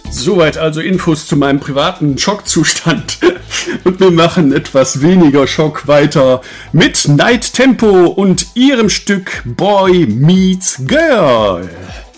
Soweit also Infos zu meinem privaten Schockzustand. Und wir machen etwas weniger Schock weiter mit Night Tempo und ihrem Stück Boy Meets Girl.